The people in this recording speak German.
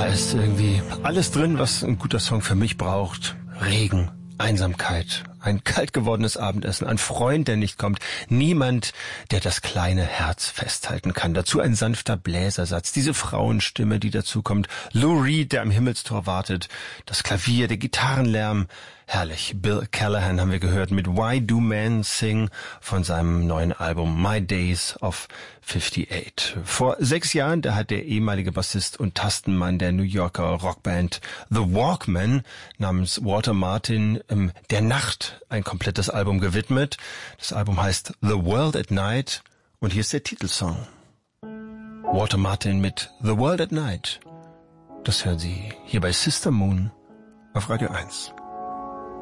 ist irgendwie alles drin, was ein guter Song für mich braucht. Regen, Einsamkeit, ein kalt gewordenes Abendessen, ein Freund, der nicht kommt, niemand, der das kleine Herz festhalten kann. Dazu ein sanfter Bläsersatz, diese Frauenstimme, die dazu kommt, Lou Reed, der am Himmelstor wartet, das Klavier, der Gitarrenlärm, herrlich. Bill Callahan haben wir gehört mit Why Do Men Sing von seinem neuen Album My Days of 58. Vor 6 Jahren, da hat der ehemalige Bassist und Tastenmann der New Yorker Rockband The Walkmen namens Walter Martin der Nacht ein komplettes Album gewidmet. Das Album heißt The World at Night und hier ist der Titelsong. Walter Martin mit The World at Night. Das hören Sie hier bei Sister Moon auf Radio 1.